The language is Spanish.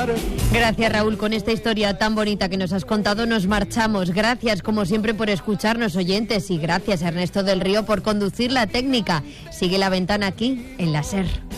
mar. Gracias, Raúl, con esta historia tan bonita que nos has contado nos marchamos. Gracias, como siempre, por escucharnos, oyentes, y gracias a Ernesto del Río por conducir la técnica. Sigue La Ventana aquí, en la SER.